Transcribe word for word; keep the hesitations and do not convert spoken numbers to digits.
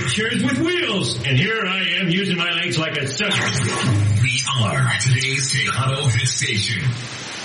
pictures with wheels. And here I am using my legs like a sucker. We are today's Tejano Hit Station.